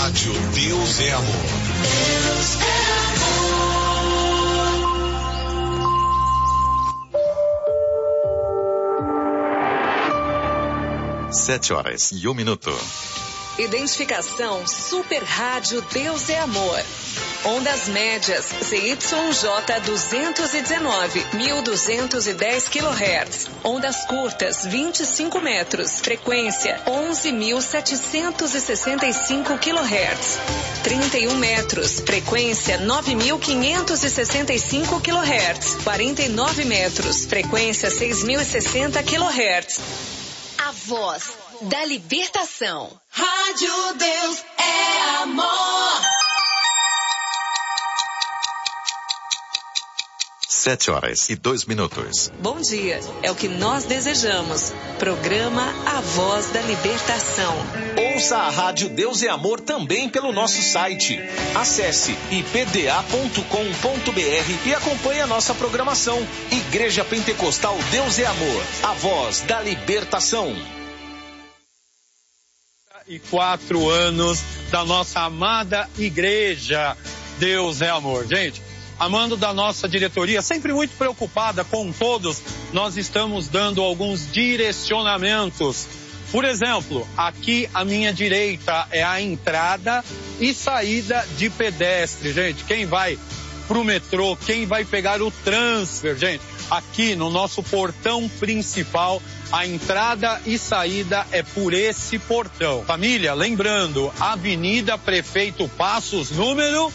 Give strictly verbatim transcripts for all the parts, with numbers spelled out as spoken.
Rádio Deus é Amor. Deus é amor. Sete horas e um minuto. Identificação Super Rádio Deus é Amor. Ondas médias Z Y J duzentos e dezenove, mil duzentos e dez quilohertz. Ondas curtas vinte e cinco metros. Frequência onze mil setecentos e sessenta e cinco quilohertz. trinta e um metros. Frequência nove mil quinhentos e sessenta e cinco quilohertz. quarenta e nove metros. Frequência seis mil e sessenta quilohertz. A voz da libertação. Rádio Deus é Amor. Sete horas e dois minutos. Bom dia, é o que nós desejamos. Programa A Voz da Libertação. Ouça a Rádio Deus é Amor também pelo nosso site. Acesse i p d a ponto com ponto b r e acompanhe a nossa programação. Igreja Pentecostal Deus é Amor, a voz da libertação. E quatro anos da nossa amada igreja Deus é Amor. Gente, amando da nossa diretoria, sempre muito preocupada com todos, nós estamos dando alguns direcionamentos. Por exemplo, aqui à minha direita é a entrada e saída de pedestre, gente. Quem vai pro metrô, quem vai pegar o transfer, gente, aqui no nosso portão principal, a entrada e saída é por esse portão. Família, lembrando, Avenida Prefeito Passos, número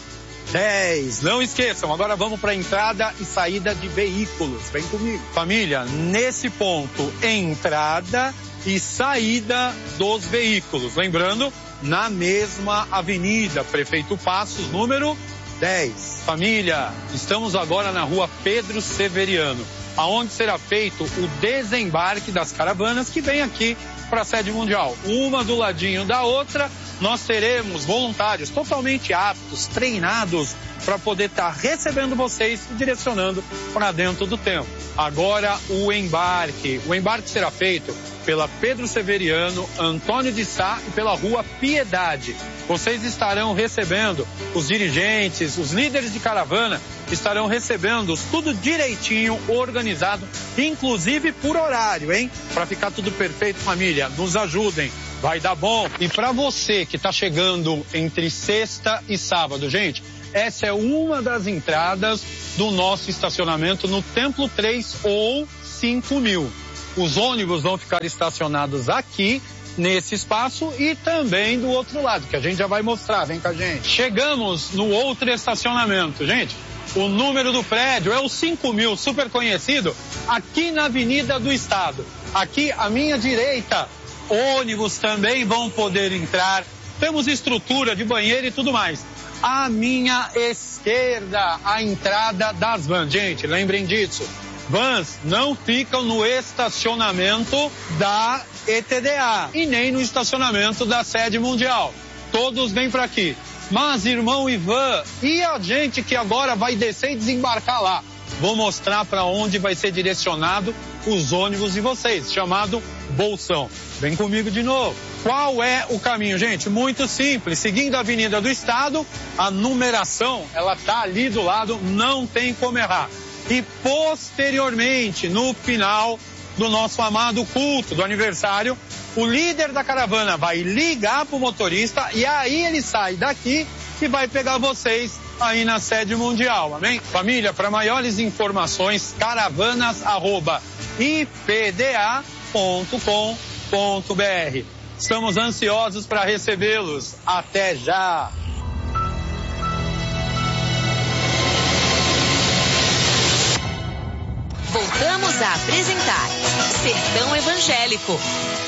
dez. Não esqueçam, agora vamos para a entrada e saída de veículos. Vem comigo. Família, nesse ponto, entrada e saída dos veículos. Lembrando, na mesma avenida, Prefeito Passos, número dez. Família, estamos agora na rua Pedro Severiano, aonde será feito o desembarque das caravanas que vem aqui para a sede mundial. Uma do ladinho da outra, nós teremos voluntários totalmente aptos, treinados, para poder estar tá recebendo vocês e direcionando para dentro do templo. Agora o embarque. O embarque será feito pela Pedro Severiano, Antônio de Sá e pela Rua Piedade. Vocês estarão recebendo, os dirigentes, os líderes de caravana, estarão recebendo tudo direitinho, organizado, inclusive por horário, hein? Para ficar tudo perfeito, família, nos ajudem, vai dar bom. E para você que está chegando entre sexta e sábado, gente, essa é uma das entradas do nosso estacionamento no Templo três ou cinco mil. Os ônibus vão ficar estacionados aqui, nesse espaço e também do outro lado, que a gente já vai mostrar, vem com a gente. Chegamos no outro estacionamento, gente. O número do prédio é o cinco mil, super conhecido, aqui na Avenida do Estado. Aqui à minha direita, ônibus também vão poder entrar. Temos estrutura de banheiro e tudo mais. À minha esquerda, a entrada das vans. Gente, lembrem disso. Vans não ficam no estacionamento da E T D A e nem no estacionamento da sede mundial. Todos vêm para aqui. Mas, irmão Ivan, e a gente que agora vai descer e desembarcar lá? Vou mostrar para onde vai ser direcionado os ônibus de vocês, chamado Bolsão. Vem comigo de novo. Qual é o caminho, gente? Muito simples. Seguindo a Avenida do Estado, a numeração, ela tá ali do lado, não tem como errar. E posteriormente, no final do nosso amado culto do aniversário, o líder da caravana vai ligar para o motorista e aí ele sai daqui e vai pegar vocês aí na sede mundial, amém? Família, para maiores informações, caravanas arroba i p d a ponto com ponto b r. Estamos ansiosos para recebê-los. Até já! Voltamos a apresentar Sertão Evangélico.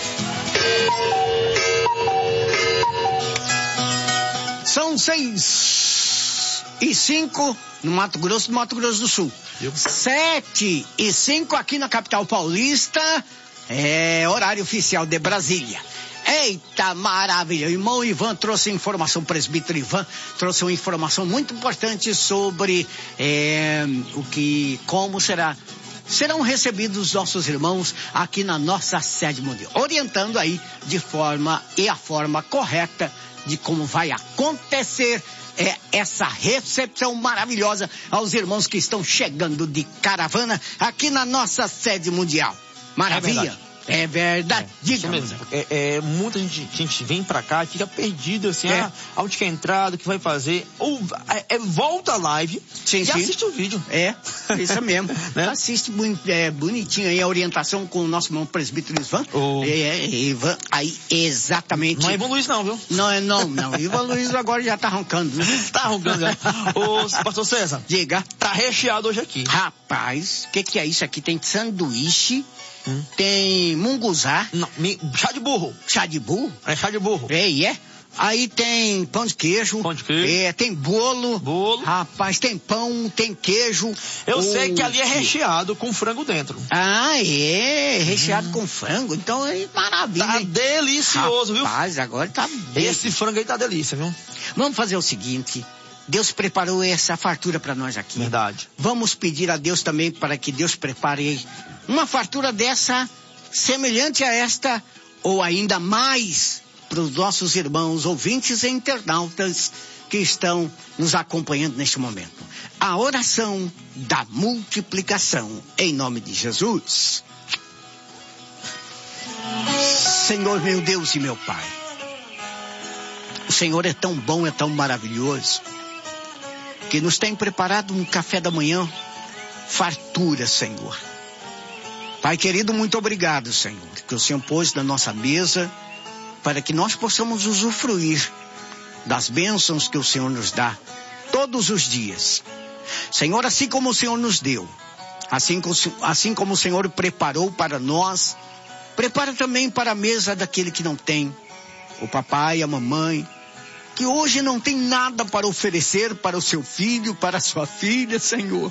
São seis e cinco no Mato Grosso, no Mato Grosso do Sul. Sete e cinco aqui na capital paulista, é horário oficial de Brasília. Eita maravilha, o irmão Ivan trouxe informação, o presbítero Ivan trouxe uma informação muito importante sobre é, o que, como será serão recebidos os nossos irmãos aqui na nossa sede mundial, orientando aí de forma e a forma correta de como vai acontecer é, essa recepção maravilhosa aos irmãos que estão chegando de caravana aqui na nossa sede mundial. Maravilha? É verdade. É, Diga. isso mesmo. É, é, muita gente, gente vem pra cá e fica perdido, assim, É. ah, onde que é a entrada, o que vai fazer. Ou é, é, volta a live Sim, e sim. assiste o vídeo. É, isso mesmo. Né? Assiste boni- é, bonitinho aí a orientação com o nosso irmão presbítero Ivan. O- É, é, Ivan, aí, exatamente. Não é Ivan Luiz não, viu? Não, é não, não. Ivan Luiz agora já tá roncando, né? Tá arrogando já. Ô, pastor César, Diga. tá recheado hoje aqui. Rapaz, o que que é isso aqui? Tem sanduíche, Hum. tem munguzá, Não, me- chá de burro. chá de burro. É chá de burro. É, e é. Aí tem pão de queijo. Pão de queijo. É, tem bolo. Bolo. Rapaz, tem pão, tem queijo. Eu sei que ali é Oxe. recheado com frango dentro. Ah, é, recheado com frango. Então é maravilha. Tá hein? delicioso, viu? Rapaz, agora tá bem. Esse frango aí tá delícia, viu? Vamos fazer o seguinte. Deus preparou essa fartura para nós aqui. Verdade. Vamos pedir a Deus também para que Deus prepare uma fartura dessa, semelhante a esta, ou ainda mais, para os nossos irmãos ouvintes e internautas que estão nos acompanhando neste momento. A oração da multiplicação, em nome de Jesus. Senhor meu Deus e meu Pai, o Senhor é tão bom, é tão maravilhoso, que nos tem preparado um café da manhã, fartura, Senhor. Pai querido, muito obrigado, Senhor, que o Senhor pôs na nossa mesa para que nós possamos usufruir das bênçãos que o Senhor nos dá todos os dias. Senhor, assim como o Senhor nos deu, assim como, assim como o Senhor preparou para nós, prepara também para a mesa daquele que não tem, o papai, a mamãe, que hoje não tem nada para oferecer para o seu filho, para a sua filha, Senhor.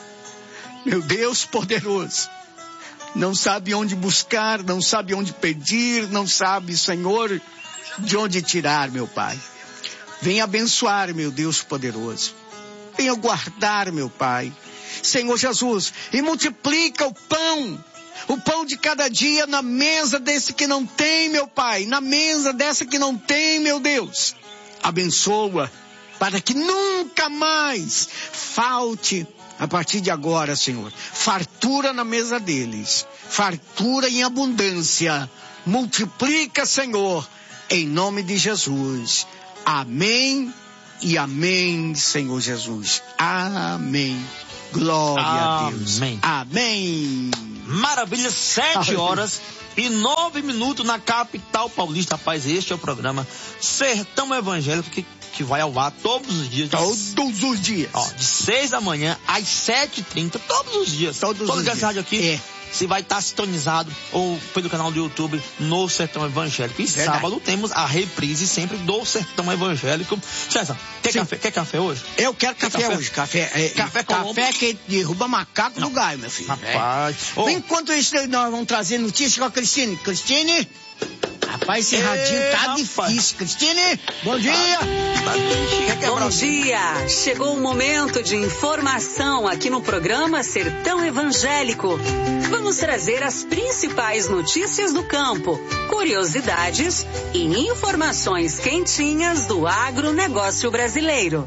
Meu Deus poderoso, não sabe onde buscar, não sabe onde pedir, não sabe, Senhor, de onde tirar, meu Pai. Venha abençoar, meu Deus poderoso. Venha guardar, meu Pai. Senhor Jesus, e multiplica o pão, o pão de cada dia na mesa desse que não tem, meu Pai, na mesa dessa que não tem, meu Deus. Abençoa, para que nunca mais falte, a partir de agora, Senhor, fartura na mesa deles, fartura em abundância. Multiplica, Senhor, em nome de Jesus. Amém e amém, Senhor Jesus. Amém. Glória a Deus. Amém. Amém. Maravilha, sete horas e nove minutos na capital paulista. Rapaz, este é o programa Sertão Evangélico que, que vai ao ar todos os dias. Todos os dias. Ó, de seis da manhã às sete e trinta, todos os dias. Todos Todo os esse dias. rádio aqui, É. se vai estar sintonizado ou pelo canal do YouTube no Sertão Evangélico. E Verdade. sábado temos a reprise sempre do Sertão Evangélico. César, quer Sim. café, quer café hoje? Eu quero café, café? hoje. Café, é, Café café, Colombo? que derruba macaco do galho, meu filho. Rapaz. É. Ô, Enquanto isso, nós vamos trazer notícias com a Cristine. Cristine? Rapaz, esse Ei, radinho tá rapaz. difícil. Cristine, bom dia. tá triste, quer quebrar Bom o- dia! Chegou o momento de informação aqui no programa Sertão Evangélico. Vamos trazer as principais notícias do campo, curiosidades e informações quentinhas do agronegócio brasileiro.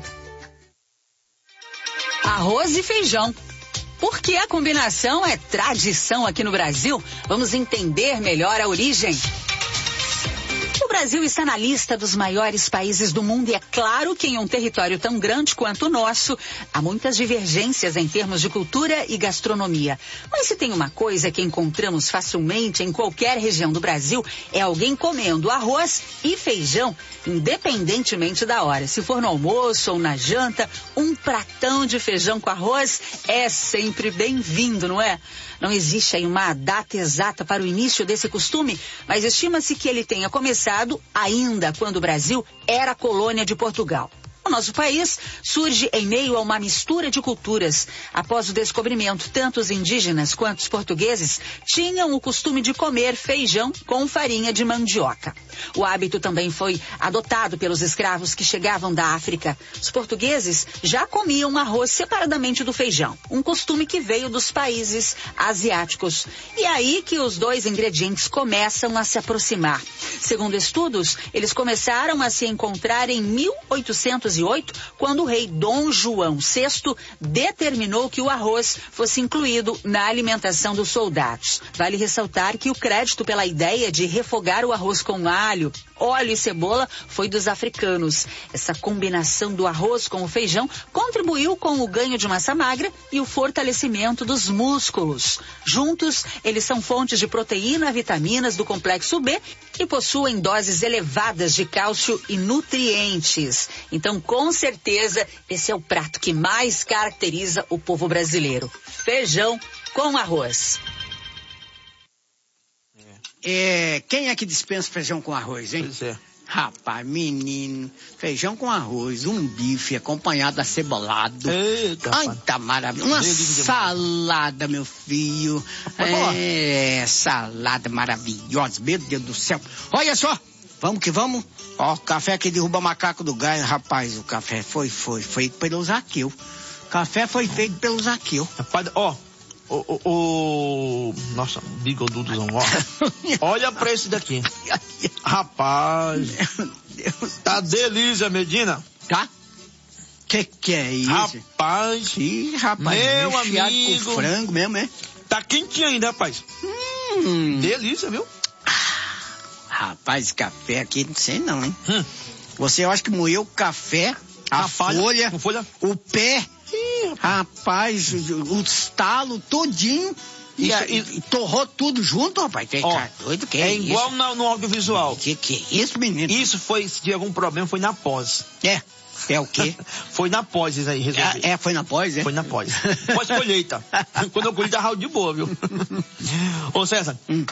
Arroz e feijão. Porque a combinação é tradição aqui no Brasil, vamos entender melhor a origem. O Brasil está na lista dos maiores países do mundo e é claro que em um território tão grande quanto o nosso, há muitas divergências em termos de cultura e gastronomia. Mas se tem uma coisa que encontramos facilmente em qualquer região do Brasil, é alguém comendo arroz e feijão, independentemente da hora. Se for no almoço ou na janta, um pratão de feijão com arroz é sempre bem-vindo, não é? Não existe aí uma data exata para o início desse costume, mas estima-se que ele tenha começado ainda quando o Brasil era colônia de Portugal. O nosso país surge em meio a uma mistura de culturas. Após o descobrimento, tanto os indígenas quanto os portugueses tinham o costume de comer feijão com farinha de mandioca. O hábito também foi adotado pelos escravos que chegavam da África. Os portugueses já comiam arroz separadamente do feijão, um costume que veio dos países asiáticos. E é aí que os dois ingredientes começam a se aproximar. Segundo estudos, eles começaram a se encontrar em mil oitocentos e oito, quando o rei Dom João sexto determinou que o arroz fosse incluído na alimentação dos soldados. Vale ressaltar que o crédito pela ideia de refogar o arroz com alho, óleo e cebola foi dos africanos. Essa combinação do arroz com o feijão contribuiu com o ganho de massa magra e o fortalecimento dos músculos. Juntos, eles são fontes de proteína, vitaminas do complexo B e possuem doses elevadas de cálcio e nutrientes. Então, com certeza, esse é o prato que mais caracteriza o povo brasileiro. Feijão com arroz. É, quem é que dispensa feijão com arroz, hein? Pois é. Rapaz, menino, feijão com arroz, um bife acompanhado acebolado. Eita, ai, tá maravilhoso. Uma salada, meu filho. É, salada maravilhosa, meu Deus do céu. Olha só, vamos que vamos. Ó, café que derruba macaco do galho, rapaz, o café foi, foi, feito pelo Zaqueu. Café foi feito pelo Zaqueu. Rapaz, ó. O, o, o... Nossa, bigodudozão, ó. Olha pra esse daqui. Rapaz. Meu Deus. Tá delícia, Medina. Tá? Que que é isso? Rapaz. Ih, rapaz. Meu amigo. Com frango mesmo, é? Tá quentinho ainda, rapaz. Hum. Delícia, viu? Ah, rapaz, café aqui, não sei não, hein? Hum. Você, eu acho que moeu o café, a, a folha, folha, o pé. Ih, rapaz, o estalo todinho e, isso, e, e torrou tudo junto, rapaz. Tem cara doido, que é, é igual isso? No, no audiovisual. Que que é isso, menino? Isso foi, se tiver algum problema, foi na pós. É, é o quê? Foi na pós isso aí, resolver. É, é, foi na pós, é? Foi na pós. Pós-colheita. Quando eu colhi, tá ralo de boa, viu? Ô, César. Hum.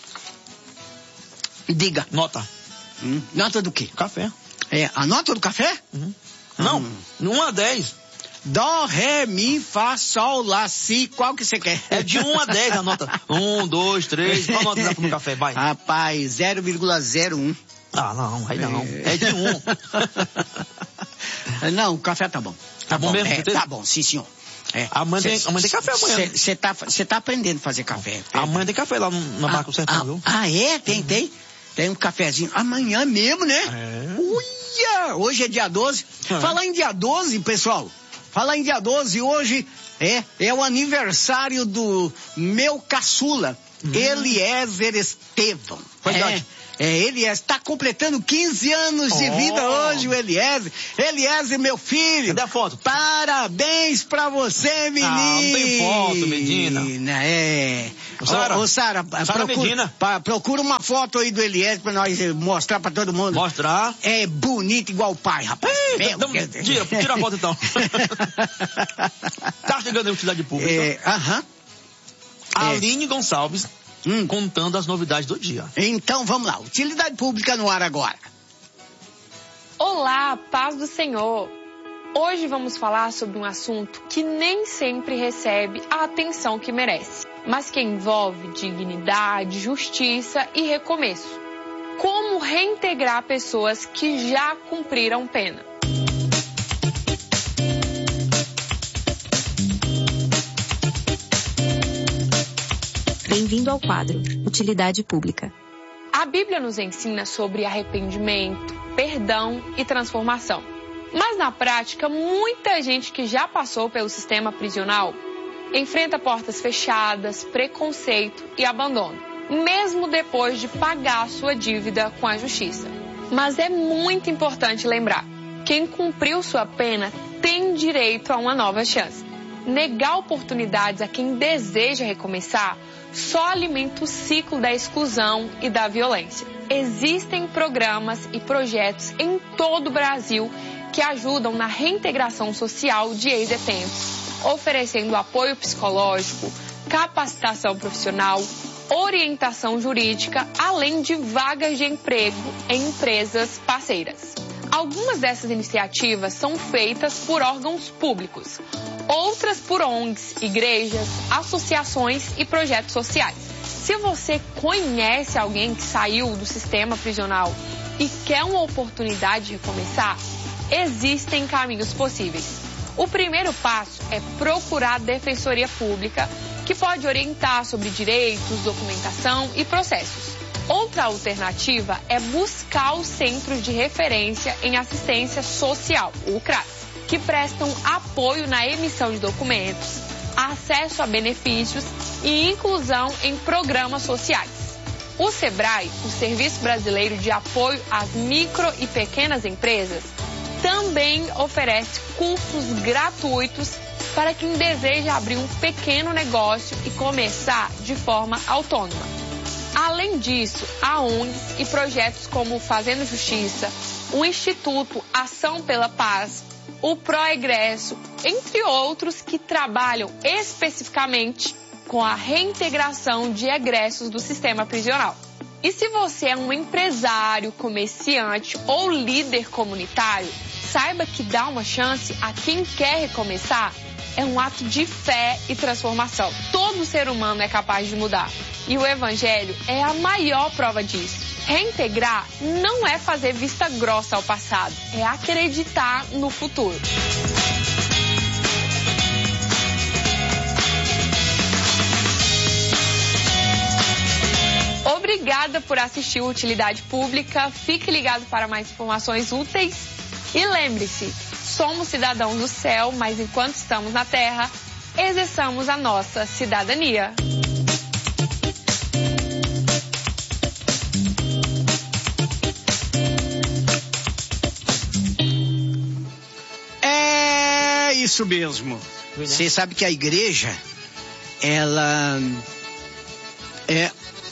Diga. Nota. Hum. Nota do quê? Café. É, a nota do café? Uhum. Não, hum. um a dez. Dó, ré, mi, fá, sol, lá, si, qual que você quer? É de um a dez a nota. um, dois, três, qual nota dá no café? Vai. Rapaz, zero vírgula zero um. Ah, não, aí não. É, é de um. Não, o café tá bom. Tá, tá bom, bom mesmo? É, tá bom, sim, senhor. É. Amanhã tem, tem café amanhã. Você tá, tá aprendendo a fazer café. Amanhã tem café lá no, na Marco Sertão, ah, viu? Ah, é? Tem, uhum. tem. Tem um cafezinho. Amanhã mesmo, né? É. Uia! Hoje é dia doze. É. Falar em dia doze, pessoal. Falar em dia doze, hoje é, é o aniversário do meu caçula, hum. Eliezer Estevão. Verdade. É, é, Eliezer está completando quinze anos oh. de vida hoje, o Eliezer. Eliezer, meu filho. Cadê a foto? Parabéns pra você, menino. Ah, não tem foto, Medina. É. Ô, Sara, ô, Sara, procura, Medina. Pa, procura uma foto aí do Eliezer pra nós mostrar pra todo mundo. Mostrar. É bonito igual o pai, rapaz. Ei, então, tira, tira a foto então. Tá chegando a utilidade pública. É, aham. Uh-huh. Aline é. Gonçalves. Hum. Contando as novidades do dia. Então vamos lá, utilidade pública no ar agora. Olá, paz do Senhor. Hoje vamos falar sobre um assunto que nem sempre recebe a atenção que merece, mas que envolve dignidade, justiça e recomeço. Como reintegrar pessoas que já cumpriram pena. Bem-vindo ao quadro Utilidade Pública. A Bíblia nos ensina sobre arrependimento, perdão e transformação. Mas na prática, muita gente que já passou pelo sistema prisional enfrenta portas fechadas, preconceito e abandono, mesmo depois de pagar sua dívida com a justiça. Mas é muito importante lembrar, quem cumpriu sua pena tem direito a uma nova chance. Negar oportunidades a quem deseja recomeçar só alimenta o ciclo da exclusão e da violência. Existem programas e projetos em todo o Brasil que ajudam na reintegração social de ex-detentos, oferecendo apoio psicológico, capacitação profissional, orientação jurídica, além de vagas de emprego em empresas parceiras. Algumas dessas iniciativas são feitas por órgãos públicos, outras por O N Gs, igrejas, associações e projetos sociais. Se você conhece alguém que saiu do sistema prisional e quer uma oportunidade de recomeçar, existem caminhos possíveis. O primeiro passo é procurar a Defensoria Pública, que pode orientar sobre direitos, documentação e processos. Outra alternativa é buscar os Centros de Referência em Assistência Social, o CRAS, que prestam apoio na emissão de documentos, acesso a benefícios e inclusão em programas sociais. O SEBRAE, o Serviço Brasileiro de Apoio às Micro e Pequenas Empresas, também oferece cursos gratuitos para quem deseja abrir um pequeno negócio e começar de forma autônoma. Além disso, há O N Gs e projetos como o Fazendo Justiça, o Instituto Ação pela Paz, o Proegresso, entre outros, que trabalham especificamente com a reintegração de egressos do sistema prisional. E se você é um empresário, comerciante ou líder comunitário, saiba que dar uma chance a quem quer recomeçar é um ato de fé e transformação. Todo ser humano é capaz de mudar. E o Evangelho é a maior prova disso. Reintegrar não é fazer vista grossa ao passado, é acreditar no futuro. Obrigada por assistir o Utilidade Pública. Fique ligado para mais informações úteis. E lembre-se, somos cidadãos do céu, mas enquanto estamos na terra, exerçamos a nossa cidadania. É isso mesmo. Você sabe que a igreja, ela é...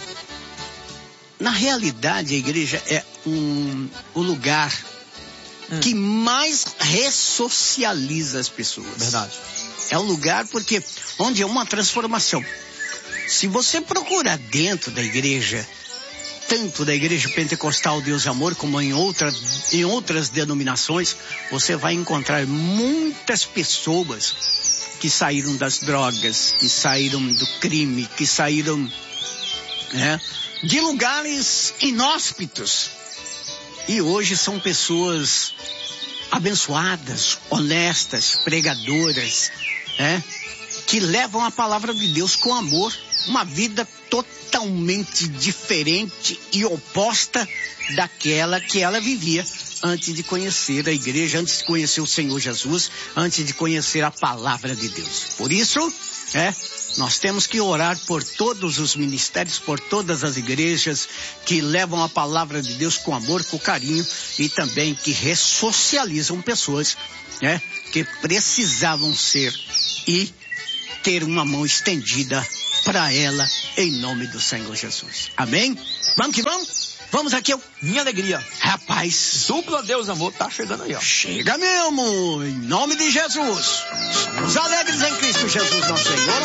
Na realidade, a igreja é um, o lugar que mais ressocializa as pessoas. Verdade. É um lugar porque onde é uma transformação. Se você procurar dentro da igreja, tanto da igreja pentecostal Deus e Amor, como em, outra, em outras denominações, você vai encontrar muitas pessoas que saíram das drogas, que saíram do crime, que saíram, né, de lugares inóspitos. E hoje são pessoas abençoadas, honestas, pregadoras, né? Que levam a palavra de Deus com amor, uma vida totalmente diferente e oposta daquela que ela vivia antes de conhecer a igreja, antes de conhecer o Senhor Jesus, antes de conhecer a palavra de Deus. Por isso, é, nós temos que orar por todos os ministérios, por todas as igrejas que levam a palavra de Deus com amor, com carinho e também que ressocializam pessoas, né, que precisavam ser e ter uma mão estendida para ela em nome do Senhor Jesus. Amém? Vamos que vamos? Vamos aqui, eu... Minha alegria. Rapaz. Dupla Deus Amor tá chegando aí, ó. Chega mesmo, em nome de Jesus. Somos alegres em Cristo Jesus, nosso Senhor.